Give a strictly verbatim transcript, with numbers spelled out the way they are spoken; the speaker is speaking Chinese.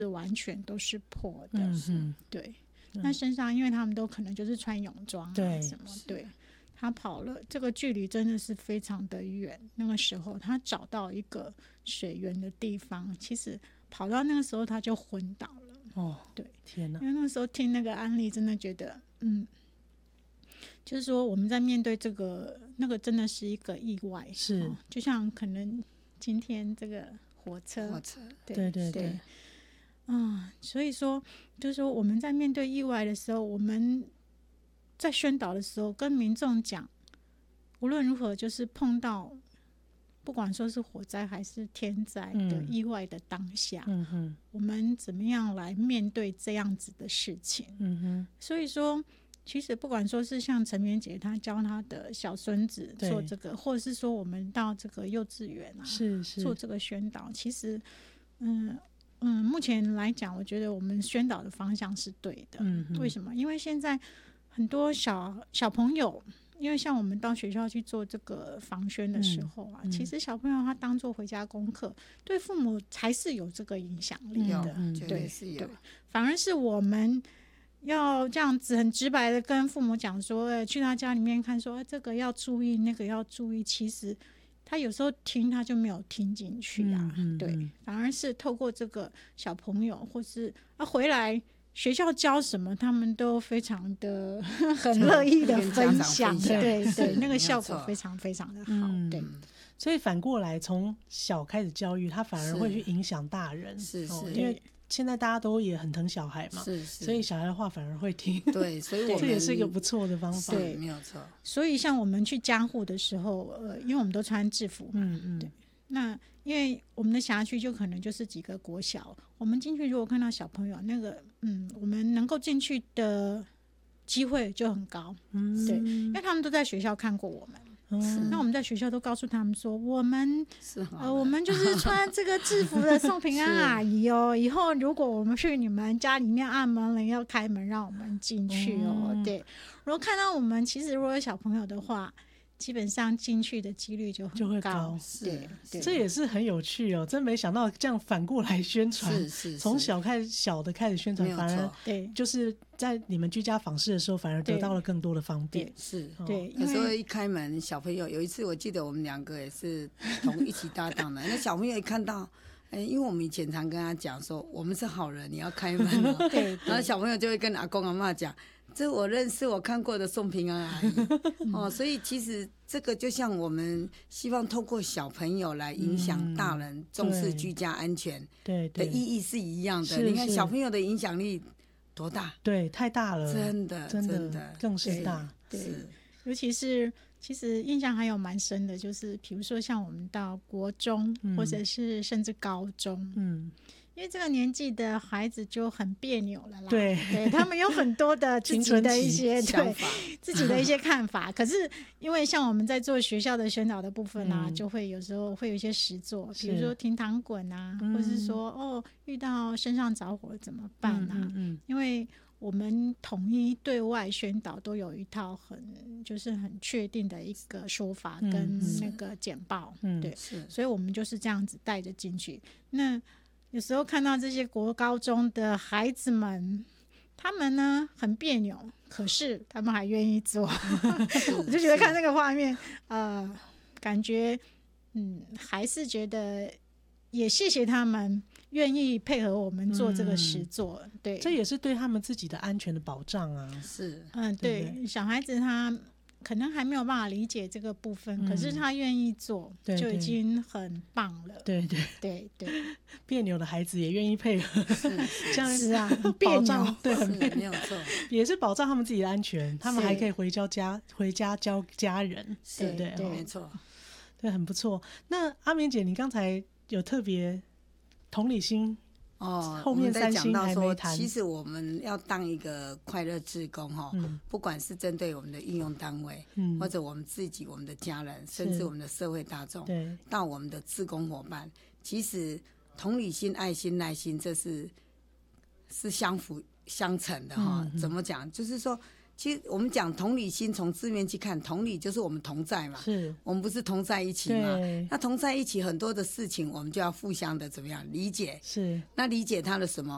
完全都是破的。 嗯嗯， 对。那身上因为他们都可能就是穿泳装啊对什么，对，他跑了这个距离真的是非常的远。那个时候他找到一个水源的地方，其实跑到那个时候他就昏倒了。 哦， 对， 天哪！ 因为那时候听那个案例，真的觉得，嗯，就是说我们在面对这个那个真的是一个意外， 是、 哦、就像可能今天这个火车， 火车， 对对对对。 对。 嗯，所以说，就是说我们在面对意外的时候，我们在宣导的时候跟民众讲，无论如何，就是碰到不管说是火灾还是天灾的意外的当下， 嗯哼， 我们怎么样来面对这样子的事情？ 嗯哼， 所以说，其实不管说是像陈棉姐她教她的小孙子做这个，或者是说我们到这个幼稚园啊， 是是做这个宣导，其实，嗯。嗯，目前来讲，我觉得我们宣导的方向是对的。 嗯， 为什么？因为现在很多小小朋友，因为像我们到学校去做这个防宣的时候啊，嗯、其实小朋友他当做回家功课，对父母才是有这个影响力的。 嗯、 对， 是有对，反而是我们要这样子很直白的跟父母讲说，欸、去他家里面看说，欸、这个要注意，那个要注意，其实。他有时候听他就没有听进去啊， 嗯嗯嗯、 对，反而是透过这个小朋友或是啊回来学校教什么，他们都非常的很乐意的分享，对对，那个效果非常非常的好，嗯、对。 所以反过来，从小开始教育，他反而会去影响大人， 是是、哦， 因为现在大家都也很疼小孩嘛， 是是， 所以小孩的话反而会听， 对，所以我们这也是一个不错的方法， 对，没有错。 所以像我们去家户的时候，呃，因为我们都穿制服嘛， 嗯嗯， 对，那因为我们的辖区就可能就是几个国小，我们进去如果看到小朋友，那个嗯，我们能够进去的机会就很高，嗯，对，因为他们都在学校看过我们。嗯、那我们在学校都告诉他们说，我们呃，我们就是穿这个制服的送平安阿姨哦。以后如果我们去你们家里面按门铃，要开门让我们进去哦。嗯、对，如果看到我们，其实如果有小朋友的话，基本上进去的几率就很高， 就会高。 对，对， 这也是很有趣哦，真没想到这样反过来宣传， 是是是， 从小开始小的开始宣传，反而对， 就是在你们居家访视的时候，反而得到了更多的方便。 是， 对， 有时候一开门，小朋友有一次我记得我们两个也是同一起搭档的，那小朋友一看到。哎，因为我们以前常跟他讲说，我们是好人，你要开门哦。 对， 然后小朋友就会跟阿公阿嬷讲，这我认识，我看过的宋平安阿姨。哦，所以其实这个就像我们希望透过小朋友来影响大人、嗯、重视居家安全的意义是一样的。你看小朋友的影响力多大？ 对，太大了， 真的， 真的， 真的更是大。 对，是尤其是。其实印象还有蛮深的，就是比如说像我们到国中，嗯、或者是甚至高中，嗯，因为这个年纪的孩子就很别扭了啦， 对， 对他们有很多的自己的一些对自己的一些看法。可是因为像我们在做学校的宣导的部分啊，嗯、就会有时候会有一些实作，比如说停糖滚啊，或者是说哦遇到身上着火怎么办啊？嗯嗯嗯因为我们统一对外宣导都有一套很就是很确定的一个说法跟那个简报，嗯、对，所以我们就是这样子带着进去。那有时候看到这些国高中的孩子们，他们呢很别扭，可是他们还愿意做，我就觉得看那个画面，呃，感觉嗯还是觉得也谢谢他们。愿意配合我们做这个实作，嗯、对， 这也是对他们自己的安全的保障啊。 是， 嗯，对，对小孩子他可能还没有办法理解这个部分，嗯、可是他愿意做， 对对就已经很棒了。 对对对对， 别扭的孩子也愿意配合， 这样是啊， 保障对，很没有错， 也是保障他们自己的安全，他们还可以回教家回家教家人，对不对？ 对，没错， 对，很不错。那阿明姐，你刚才有特别。同理心哦， 后面三星还没谈。 其实我们要当一个快乐志工哈、嗯，不管是针对我们的应用单位，嗯、或者我们自己、我们的家人，甚至我们的社会大众， 对， 到我们的志工伙伴，其实同理心、爱心、耐心，这是是相辅相成的哈、嗯。怎么讲？就是说。其实我们讲同理心，从字面去看，同理就是我们同在嘛， 是我们不是同在一起嘛？那同在一起，很多的事情我们就要互相的怎么样理解？ 是。 那理解他的什么？